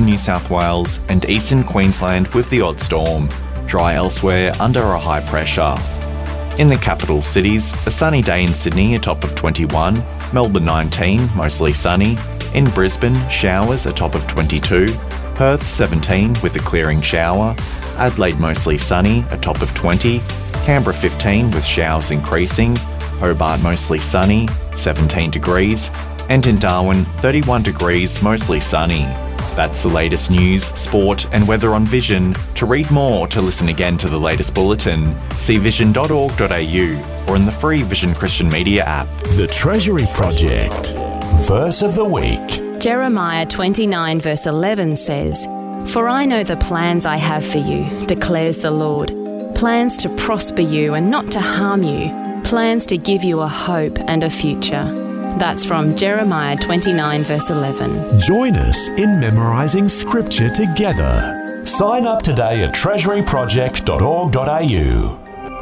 western New South Wales and eastern Queensland with the odd storm. Dry elsewhere under a high pressure. In the capital cities, a sunny day in Sydney, a top of 21, Melbourne 19, mostly sunny. In Brisbane, showers, a top of 22, Perth 17 with a clearing shower, Adelaide mostly sunny, a top of 20, Canberra 15 with showers increasing, Hobart mostly sunny, 17 degrees, and in Darwin 31 degrees, mostly sunny. That's the latest news, sport and weather on Vision. To read more or to listen again to the latest bulletin, see vision.org.au or in the free Vision Christian Media app. The Treasury Project. Verse of the Week. Jeremiah 29 verse 11 says, "For I know the plans I have for you, declares the Lord, plans to prosper you and not to harm you, plans to give you a hope and a future." That's from Jeremiah 29 verse 11. Join us in memorising Scripture together. Sign up today at treasuryproject.org.au.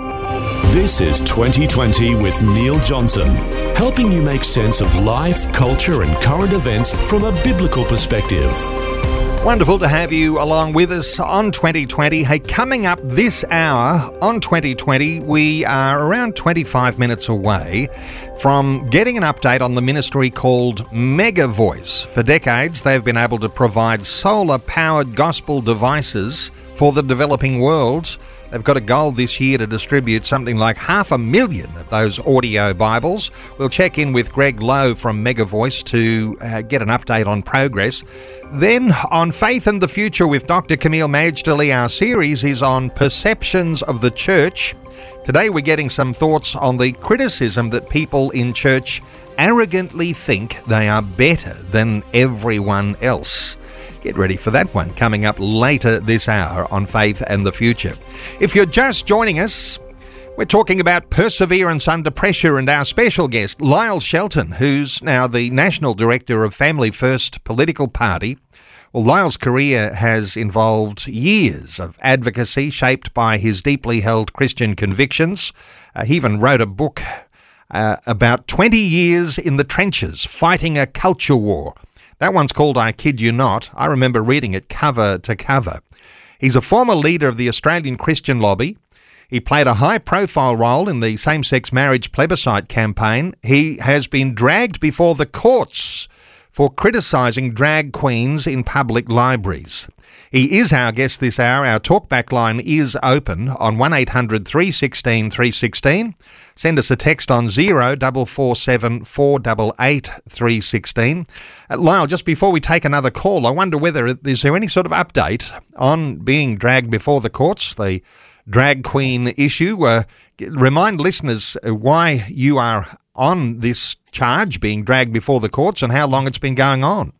This is 2020 with Neil Johnson, helping you make sense of life, culture and current events from a biblical perspective. Wonderful to have you along with us on 2020. Hey, coming up this hour on 2020, we are around 25 minutes away from getting an update on the ministry called Mega Voice. For decades, they've been able to provide solar-powered gospel devices for the developing world. They've got a goal this year to distribute something like 500,000 of those audio Bibles. We'll check in with Greg Lowe from Mega Voice to get an update on progress. Then on Faith and the Future with Dr. Camille Majdali, our series is on perceptions of the church. Today we're getting some thoughts on the criticism that people in church arrogantly think they are better than everyone else. Get ready for that one coming up later this hour on Faith and the Future. If you're just joining us, we're talking about perseverance under pressure and our special guest, Lyle Shelton, who's now the National Director of Family First Political Party. Well, Lyle's career has involved years of advocacy shaped by his deeply held Christian convictions. He even wrote a book about 20 years in the trenches, fighting a culture war. That one's called I Kid You Not. I remember reading it cover to cover. He's a former leader of the Australian Christian Lobby. He played a high-profile role in the same-sex marriage plebiscite campaign. He has been dragged before the courts for criticising drag queens in public libraries. He is our guest this hour. Our talkback line is open on 1800 316 316. Send us a text on 0447 488 316. Lyle, just before we take another call, I wonder whether is there any sort of update on being dragged before the courts, the drag queen issue? Remind listeners why you are on this charge, being dragged before the courts, and how long it's been going on.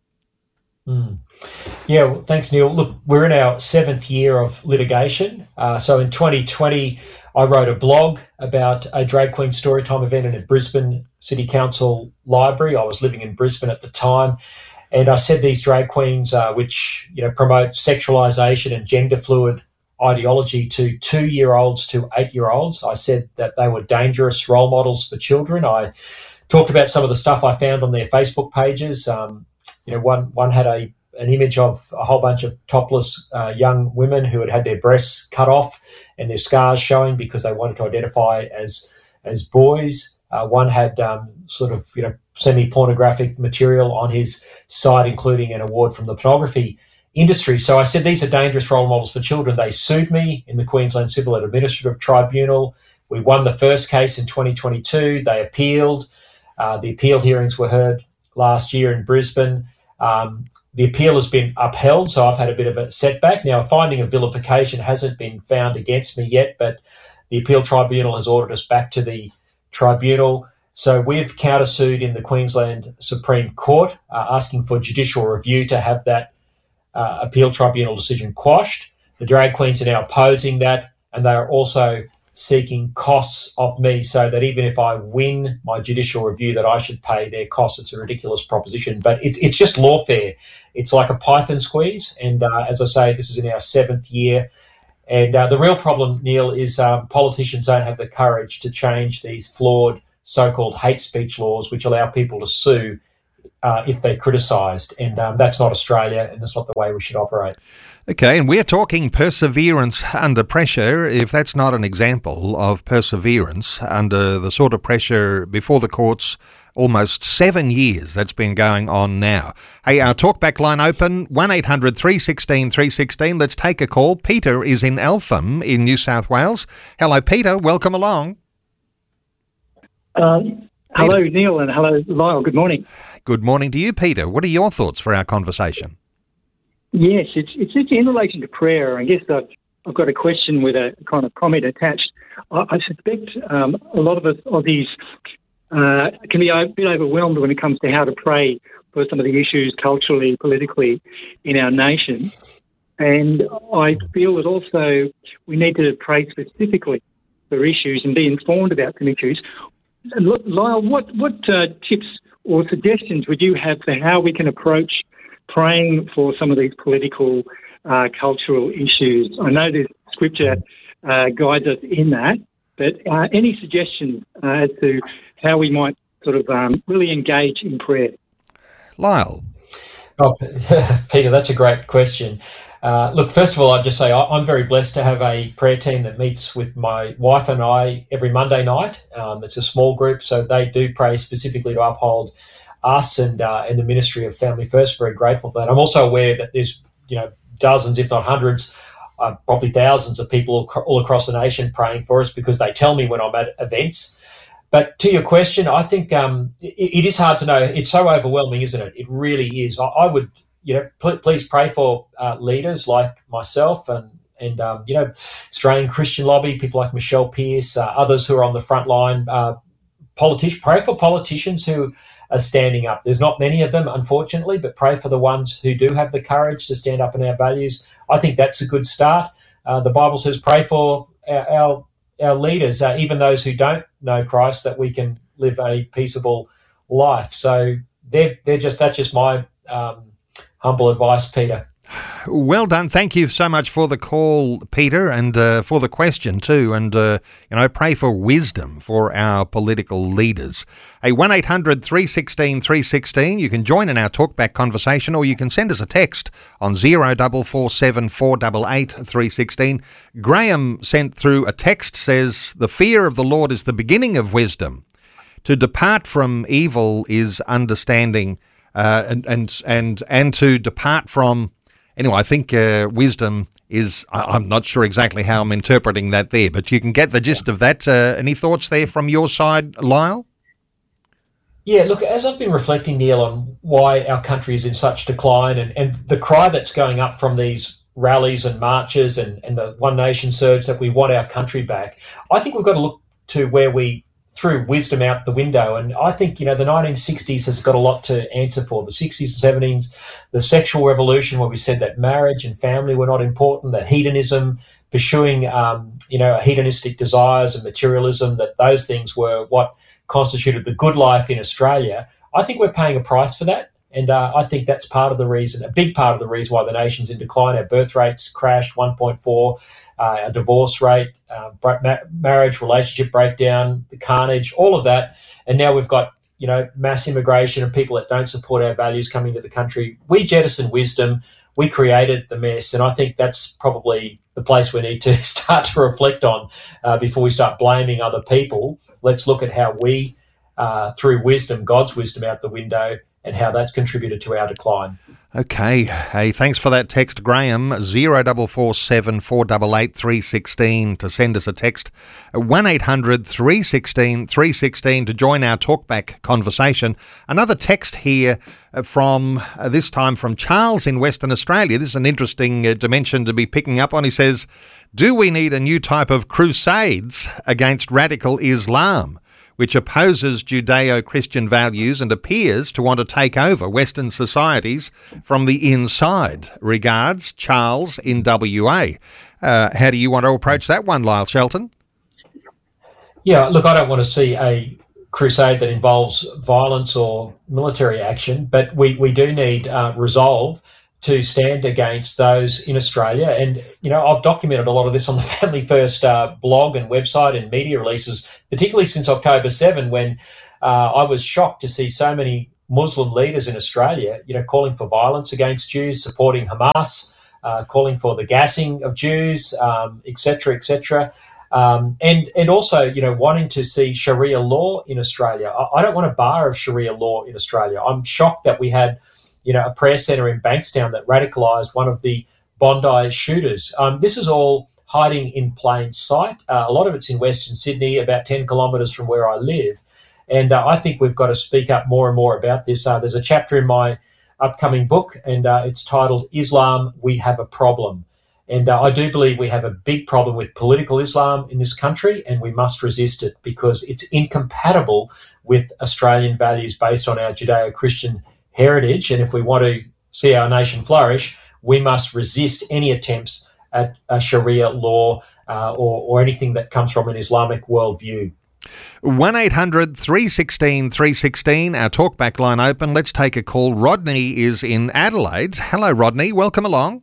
Yeah, well, thanks, Neil. Look, we're in our 7th year of litigation. So in 2020, I wrote a blog about a drag queen storytime event in a Brisbane City Council library. I was living in Brisbane at the time. And I said these drag queens, which promote sexualisation and gender fluid ideology to 2-year-olds to 8-year-olds. I said that they were dangerous role models for children. I talked about some of the stuff I found on their Facebook pages. One had an image of a whole bunch of topless young women who had had their breasts cut off and their scars showing because they wanted to identify as boys. One had semi-pornographic material on his site, including an award from the pornography industry. So I said these are dangerous role models for children. They sued me in the Queensland Civil and Administrative Tribunal. We won the first case in 2022. They appealed. The appeal hearings were heard last year in Brisbane. The appeal has been upheld, so I've had a bit of a setback. Now, a finding of vilification hasn't been found against me yet, but the appeal tribunal has ordered us back to the tribunal. So we've countersued in the Queensland Supreme Court, asking for judicial review to have that appeal tribunal decision quashed. The drag queens are now opposing that, and they are also seeking costs of me, so that even if I win my judicial review, that I should pay their costs. It's a ridiculous proposition, but it's just lawfare. It's like a Python squeeze, and as I say, this is in our 7th year. And the real problem, Neil, is politicians don't have the courage to change these flawed so-called hate speech laws, which allow people to sue if they're criticised. And that's not Australia, and that's not the way we should operate. Okay, and we're talking perseverance under pressure. If that's not an example of perseverance under the sort of pressure before the courts, almost 7 years that's been going on now. Hey, our talkback line open, 1800 316 316. Let's take a call. Peter is in Eltham in New South Wales. Hello, Peter. Welcome along. Hello, Neil, and hello, Lyle. Good morning. Good morning to you, Peter. What are your thoughts for our conversation? Yes, it's in relation to prayer. I guess I've got a question with a kind of comment attached. I suspect a lot of us Aussies can be a bit overwhelmed when it comes to how to pray for some of the issues culturally, politically in our nation. And I feel that also we need to pray specifically for issues and be informed about some issues. And look, Lyle, what tips or suggestions would you have for how we can approach praying for some of these political, cultural issues? I know this scripture guides us in that, but any suggestions as to how we might sort of really engage in prayer? Lyle. Oh, Peter, that's a great question. Look, first of all, I'd just say I'm very blessed to have a prayer team that meets with my wife and I every Monday night. It's a small group, so they do pray specifically to uphold us and the ministry of Family First. Very grateful for that. I'm also aware that there's dozens, if not hundreds, probably thousands of people all across the nation praying for us because they tell me when I'm at events. But to your question, I think it is hard to know. It's so overwhelming, isn't it? It really is. I would, please pray for leaders like myself and Australian Christian Lobby, people like Michelle Pearce, others who are on the front line. Pray for politicians who are standing up. There's not many of them, unfortunately, but pray for the ones who do have the courage to stand up in our values. I think that's a good start. The Bible says pray for our leaders, even those who don't know Christ, that we can live a peaceable life. So that's just my humble advice, Peter. Well done. Thank you so much for the call, Peter, and for the question too. And, pray for wisdom for our political leaders. Hey, 1800 316 316. You can join in our talkback conversation, or you can send us a text on 0447 488 316. Graham sent through a text, says, the fear of the Lord is the beginning of wisdom. To depart from evil is understanding, and to depart from... Anyway, I think wisdom is, I'm not sure exactly how I'm interpreting that there, but you can get the gist of that. Any thoughts there from your side, Lyle? Yeah, look, as I've been reflecting, Neil, on why our country is in such decline and the cry that's going up from these rallies and marches and the One Nation surge that we want our country back, I think we've got to look to where we threw wisdom out the window. And I think, the 1960s has got a lot to answer for. The 60s and 70s, the sexual revolution, where we said that marriage and family were not important, that hedonism, pursuing, hedonistic desires and materialism, that those things were what constituted the good life in Australia. I think we're paying a price for that. And I think that's part of the reason, a big part of the reason why the nation's in decline. Our birth rates crashed 1.4, our divorce rate, marriage, relationship breakdown, the carnage, all of that. And now we've got, mass immigration and people that don't support our values coming to the country. We jettisoned wisdom. We created the mess. And I think that's probably the place we need to start to reflect on before we start blaming other people. Let's look at how we, through wisdom, God's wisdom out the window, and how that's contributed to our decline. Okay. Hey, thanks for that text, Graham. 0447 488 316 to send us a text. 1800 316 316 to join our talkback conversation. Another text here from, this time from Charles in Western Australia. This is an interesting dimension to be picking up on. He says, do we need a new type of crusades against radical Islam, which opposes Judeo-Christian values and appears to want to take over Western societies from the inside? Regards, Charles in WA. How do you want to approach that one, Lyle Shelton? Yeah, look, I don't want to see a crusade that involves violence or military action, but we do need resolve to stand against those in Australia. And, I've documented a lot of this on the Family First blog and website and media releases, particularly since October 7, when I was shocked to see so many Muslim leaders in Australia, calling for violence against Jews, supporting Hamas, calling for the gassing of Jews, et cetera, et cetera. And also, wanting to see Sharia law in Australia. I don't want a bar of Sharia law in Australia. I'm shocked that we had, a prayer centre in Bankstown that radicalised one of the Bondi shooters. This is all hiding in plain sight. A lot of it's in Western Sydney, about 10 kilometres from where I live. And I think we've got to speak up more and more about this. There's a chapter in my upcoming book, and it's titled Islam, We Have a Problem. And I do believe we have a big problem with political Islam in this country, and we must resist it because it's incompatible with Australian values based on our Judeo-Christian heritage. And if we want to see our nation flourish, we must resist any attempts at Sharia law or anything that comes from an Islamic worldview. 1-800-316-316, our talkback line open. Let's take a call. Rodney is in Adelaide. Hello, Rodney. Welcome along.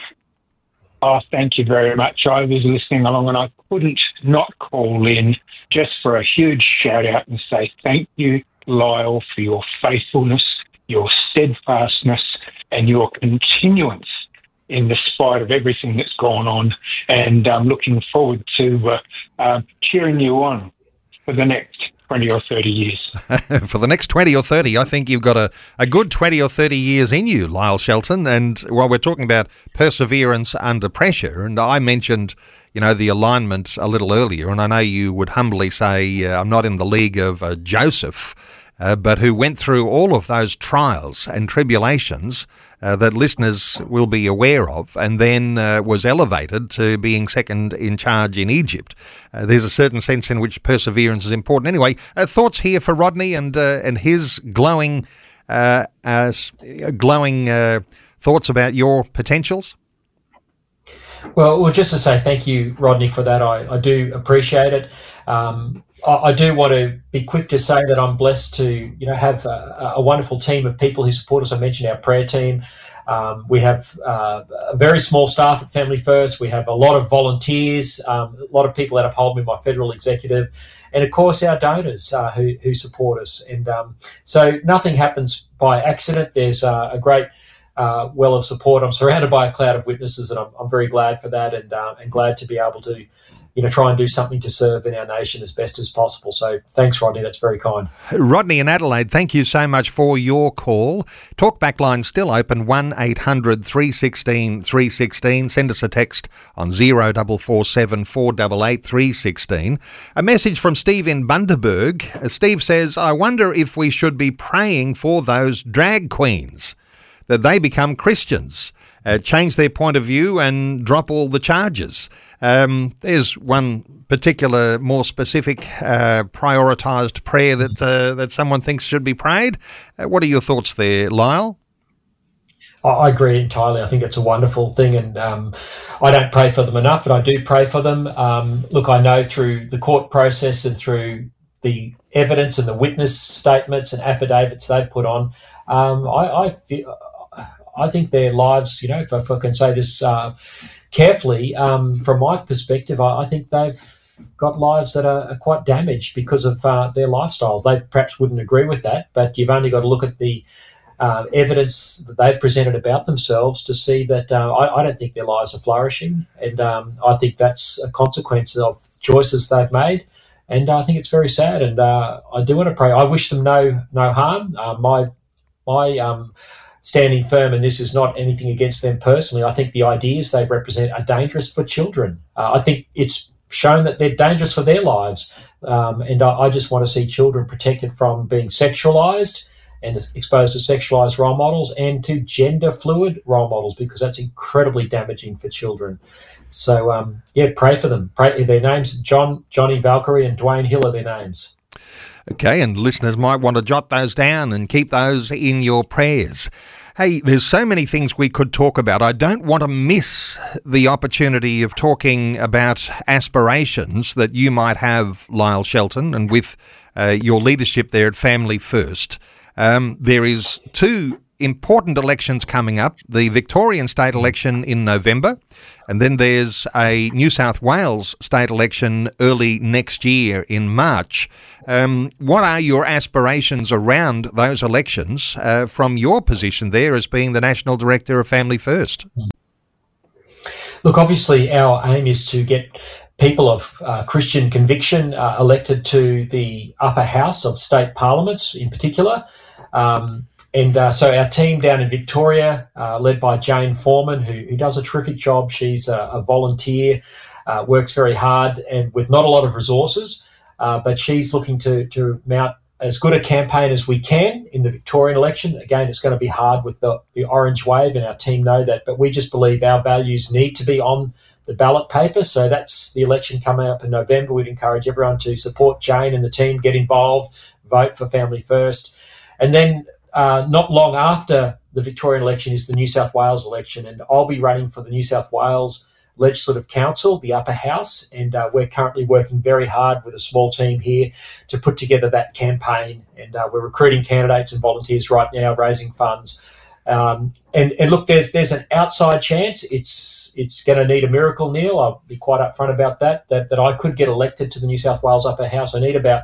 Oh, thank you very much. I was listening along and I couldn't not call in just for a huge shout out and say thank you, Lyle, for your faithfulness, your steadfastness and your continuance in the spite of everything that's gone on. And I'm looking forward to cheering you on for the next 20 or 30 years. For the next 20 or 30, I think you've got a good 20 or 30 years in you, Lyle Shelton. And while we're talking about perseverance under pressure, and I mentioned, the alignment a little earlier, and I know you would humbly say I'm not in the league of Joseph, but who went through all of those trials and tribulations that listeners will be aware of, and then was elevated to being second in charge in Egypt. There's a certain sense in which perseverance is important. Anyway, thoughts here for Rodney and his glowing thoughts about your potentials? Well, just to say thank you, Rodney, for that. I do appreciate it. I do want to be quick to say that I'm blessed to, have a wonderful team of people who support us. I mentioned our prayer team. We have a very small staff at Family First. We have a lot of volunteers, a lot of people that uphold me, my federal executive, and of course our donors who support us. And so nothing happens by accident. There's a great well of support. I'm surrounded by a cloud of witnesses, and I'm very glad for that, and glad to be able to, try and do something to serve in our nation as best as possible. So thanks, Rodney. That's very kind. Rodney in Adelaide, thank you so much for your call. Talkback line still open, 1-800-316-316. Send us a text on 0447 488 316. A message from Steve in Bundaberg. Steve says, I wonder if we should be praying for those drag queens, that they become Christians, change their point of view and drop all the charges. There's one particular, more specific, prioritised prayer that someone thinks should be prayed. What are your thoughts there, Lyle? I agree entirely. I think it's a wonderful thing, and I don't pray for them enough, but I do pray for them. Look, I know through the court process and through the evidence and the witness statements and affidavits they've put on, I think their lives, if I can say this carefully, from my perspective, I think they've got lives that are quite damaged because of their lifestyles. They perhaps wouldn't agree with that, but you've only got to look at the evidence that they've presented about themselves to see that I don't think their lives are flourishing, and I think that's a consequence of choices they've made, and I think it's very sad, and I do want to pray. I wish them no harm. My standing firm, and this is not anything against them personally, I think the ideas they represent are dangerous for children. I think it's shown that they're dangerous for their lives, and I just want to see children protected from being sexualised and exposed to sexualised role models and to gender fluid role models, because that's incredibly damaging for children. So, pray for them. Pray. Their names, Johnny Valkyrie and Dwayne Hill are their names. Okay, and listeners might want to jot those down and keep those in your prayers. Hey, there's so many things we could talk about. I don't want to miss the opportunity of talking about aspirations that you might have, Lyle Shelton, and with your leadership there at Family First. There is two important elections coming up, the Victorian state election in November, and then there's a New South Wales state election early next year in March. What are your aspirations around those elections from your position there as being the National Director of Family First? Look, obviously our aim is to get people of Christian conviction elected to the upper house of state parliaments in particular. So our team down in Victoria, led by Jane Foreman, who does a terrific job. She's a volunteer, works very hard and with not a lot of resources, but she's looking to mount as good a campaign as we can in the Victorian election. Again, it's going to be hard with the orange wave, and our team know that, but we just believe our values need to be on the ballot paper. So that's the election coming up in November. We'd encourage everyone to support Jane and the team, get involved, vote for Family First. And then not long after the Victorian election is the New South Wales election, and I'll be running for the New South Wales Legislative Council, the upper house, and we're currently working very hard with a small team here to put together that campaign, and we're recruiting candidates and volunteers right now, raising funds. And look, there's an outside chance it's going to need a miracle, Neil. I'll be quite upfront about that I could get elected to the New South Wales upper house. I need about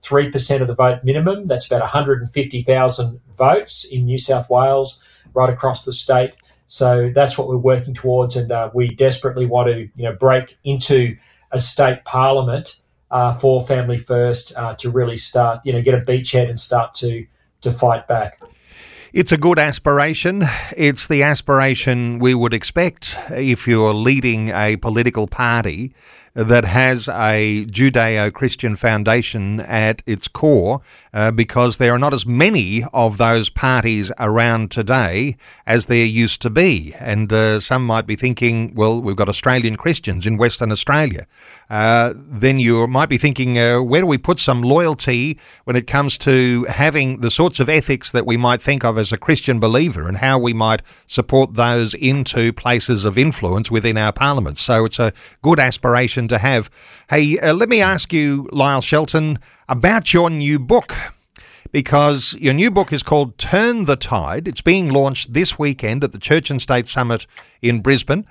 3% of the vote minimum. That's about 150,000 votes in New South Wales, right across the state. So that's what we're working towards, and we desperately want to, break into a state parliament for Family First to really start, get a beachhead and start to fight back. It's a good aspiration. It's the aspiration we would expect if you're leading a political party that has a Judeo-Christian foundation at its core, because there are not as many of those parties around today as there used to be. And some might be thinking, well, we've got Australian Christians in Western Australia. Then you might be thinking, where do we put some loyalty when it comes to having the sorts of ethics that we might think of as a Christian believer, and how we might support those into places of influence within our parliaments? So it's a good aspiration to have. Hey, let me ask you, Lyle Shelton, about your new book, because your new book is called Turn the Tide. It's being launched this weekend at the Church and State Summit in Brisbane.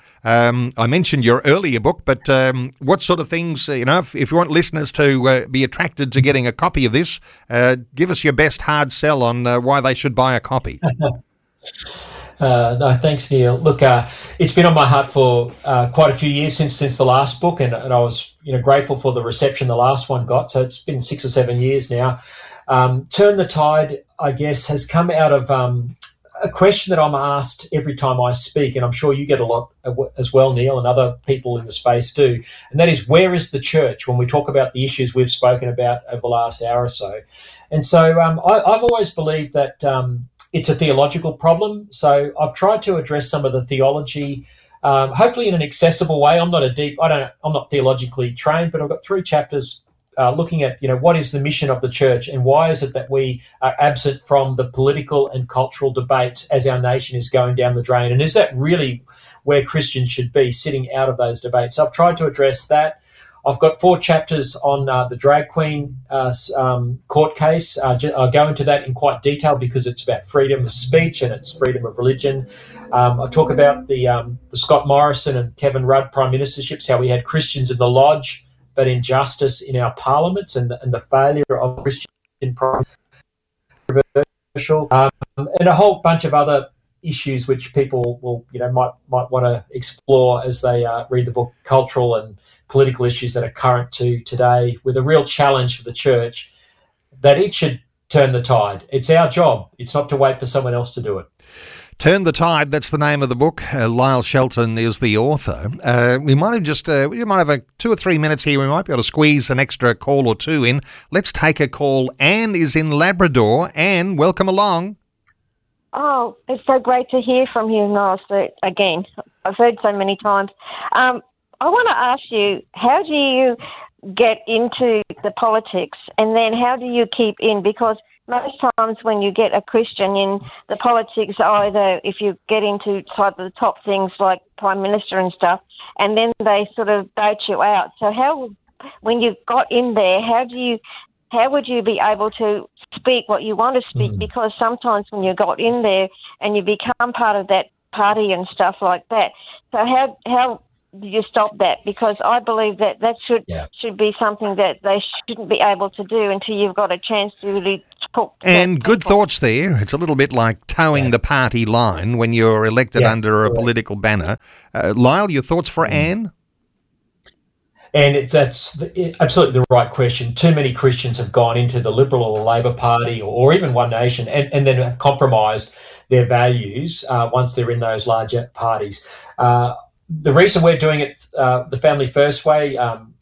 I mentioned your earlier book, but what sort of things, if you want listeners to be attracted to getting a copy of this, give us your best hard sell on why they should buy a copy. No, thanks, Neil. Look, it's been on my heart for quite a few years since the last book, and I was grateful for the reception the last one got. So it's been 6 or 7 years now. Turn the Tide, I guess, has come out of a question that I'm asked every time I speak, and I'm sure you get a lot as well, Neil, and other people in the space do, and that is, where is the church when we talk about the issues we've spoken about over the last hour or so? And so I've always believed that it's a theological problem. So I've tried to address some of the theology, hopefully in an accessible way. I'm not theologically trained, but I've got 3 chapters looking at, what is the mission of the church, and why is it that we are absent from the political and cultural debates as our nation is going down the drain? And is that really where Christians should be, sitting out of those debates? So I've tried to address that. I've got 4 chapters on the drag queen court case. I'll go into that in quite detail because it's about freedom of speech and it's freedom of religion. I talk about the Scott Morrison and Kevin Rudd prime ministerships, how we had Christians in the lodge but injustice in our parliaments, and the failure of Christian prime controversial, and a whole bunch of other issues which people will, might want to explore as they read the book, cultural and political issues that are current to today, with a real challenge for the church that it should turn the tide. It's our job. It's not to wait for someone else to do it. Turn the Tide, that's the name of the book. Lyle Shelton is the author. We might have 2 or 3 minutes here. We might be able to squeeze an extra call or 2 in. Let's take a call. Anne is in Labrador. Anne, welcome along. Oh, it's so great to hear from you, Niles, again. I've heard so many times. I want to ask you, how do you get into the politics, and then how do you keep in? Because most times when you get a Christian in the politics, either if you get into sort of the top things like Prime Minister and stuff, and then they sort of vote you out. So when you got in there, how would you be able to speak what you want to speak, because sometimes when you got in there and you become part of that party and stuff like that, so how do you stop that? Because I believe that should be something that they shouldn't be able to do until you've got a chance to really talk to And good people. thoughts there. It's a little bit like towing the party line when you're elected under a political banner. Lyle, your thoughts for Anne? And that's absolutely the right question. Too many Christians have gone into the Liberal or the Labor Party or even One Nation and then have compromised their values once they're in those larger parties. The reason we're doing it the Family First way,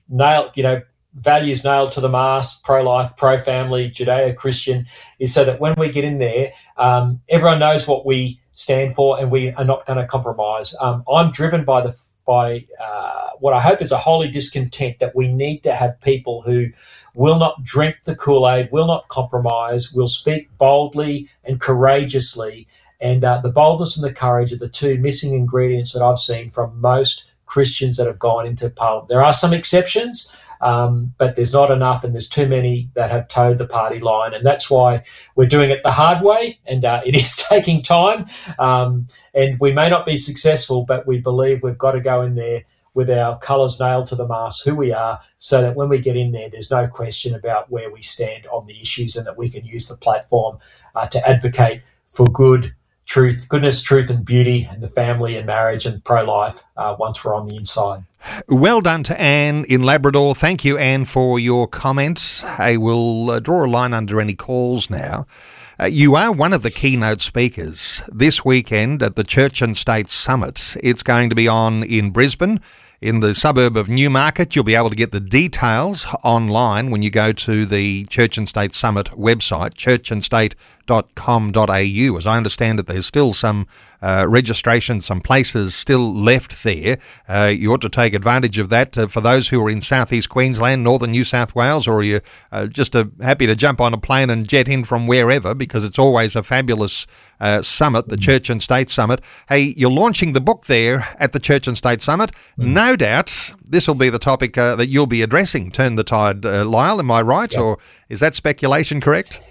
values nailed to the mast, pro-life, pro-family, Judeo-Christian, is so that when we get in there, everyone knows what we stand for and we are not going to compromise. I'm driven by what I hope is a holy discontent that we need to have people who will not drink the Kool-Aid, will not compromise, will speak boldly and courageously. And the boldness and the courage are the two missing ingredients that I've seen from most Christians that have gone into Parliament. There are some exceptions, but there's not enough, and there's too many that have towed the party line. And that's why we're doing it the hard way, and it is taking time. And we may not be successful, but we believe we've got to go in there with our colours nailed to the mast, who we are, so that when we get in there, there's no question about where we stand on the issues, and that we can use the platform to advocate for goodness, truth and beauty, and the family and marriage and pro-life once we're on the inside. Well done to Anne in Labrador. Thank you, Anne, for your comments. I will draw a line under any calls now. You are one of the keynote speakers this weekend at the Church and State Summit. It's going to be on in Brisbane, in the suburb of Newmarket. You'll be able to get the details online when you go to the Church and State Summit website, churchandstate.com.au. As I understand it, there's still some registration, some places still left there. You ought to take advantage of that. For those who are in southeast Queensland, northern New South Wales, or you're just happy to jump on a plane and jet in from wherever, because it's always a fabulous summit, the Church and State Summit. Hey, you're launching the book there at the Church and State Summit. No doubt this will be the topic that you'll be addressing, Turn the Tide. Lyle, am I right? Or is that speculation correct?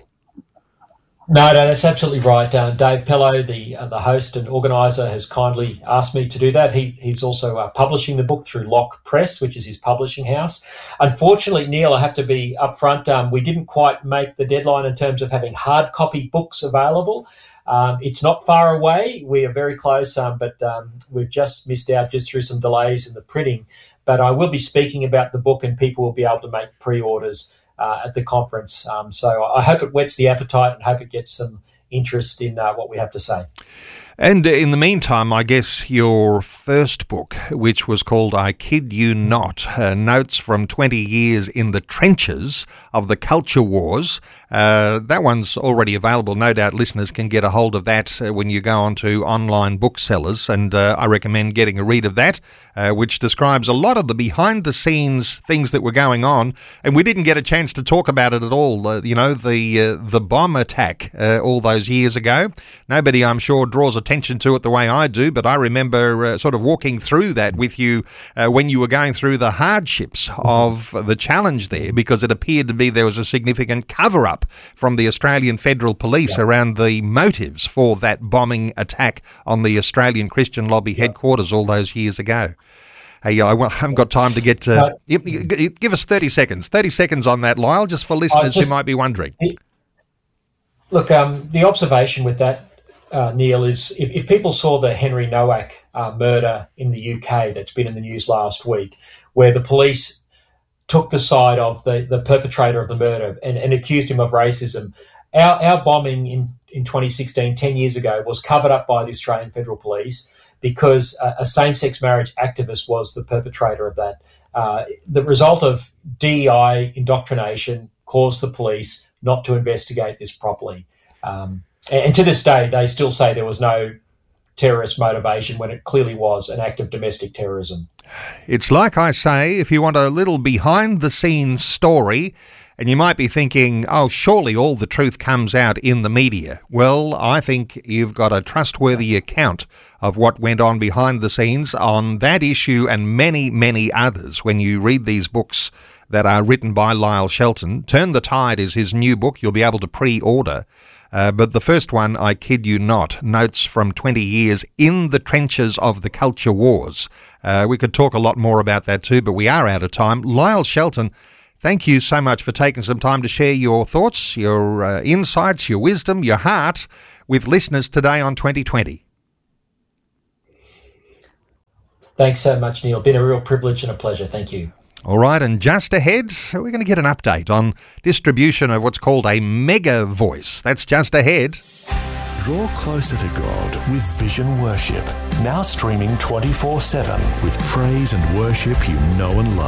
No, that's absolutely right. Dave Pello, the host and organiser, has kindly asked me to do that. He's also publishing the book through Lock Press, which is his publishing house. Unfortunately, Neil, I have to be upfront. We didn't quite make the deadline in terms of having hard copy books available. It's not far away. We are very close, but we've just missed out just through some delays in the printing. But I will be speaking about the book, and people will be able to make pre-orders at the conference. So I hope it whets the appetite and hope it gets some interest in what we have to say. And in the meantime, I guess your first book, which was called I Kid You Not, Notes from 20 Years in the Trenches of the Culture Wars, that one's already available. No doubt listeners can get a hold of that when you go onto online booksellers, and I recommend getting a read of that, which describes a lot of the behind-the-scenes things that were going on, and we didn't get a chance to talk about it at all. The bomb attack all those years ago. Nobody, I'm sure, draws attention to it the way I do, but I remember sort of walking through that with you when you were going through the hardships of the challenge there, because it appeared to be there was a significant cover-up from the Australian Federal Police around the motives for that bombing attack on the Australian Christian Lobby headquarters all those years ago. Hey, I haven't got time to get to... Give us 30 seconds. 30 seconds on that, Lyle, just for listeners who might be wondering. Look, the observation with that, Neil, is if people saw the Henry Nowak murder in the UK that's been in the news last week, where the police took the side of the perpetrator of the murder and accused him of racism, our bombing in 2016, 10 years ago, was covered up by the Australian Federal Police because a same-sex marriage activist was the perpetrator of that. The result of DEI indoctrination caused the police not to investigate this properly. And to this day, they still say there was no terrorist motivation when it clearly was an act of domestic terrorism. It's like I say, if you want a little behind-the-scenes story And you might be thinking, oh, surely all the truth comes out in the media. Well, I think you've got a trustworthy account of what went on behind the scenes on that issue and many, many others when you read these books that are written by Lyle Shelton. Turn the Tide is his new book. You'll be able to pre-order. But the first one, I kid you not, notes from 20 years in the trenches of the culture wars. We could talk a lot more about that too, but we are out of time. Lyle Shelton, thank you so much for taking some time to share your thoughts, your insights, your wisdom, your heart with listeners today on 2020. Thanks so much, Neil. Been a real privilege and a pleasure. Thank you. All right, and just ahead, we're going to get an update on distribution of what's called a mega voice. That's just ahead. Draw closer to God with Vision Worship. Now streaming 24/7 with praise and worship you know and love.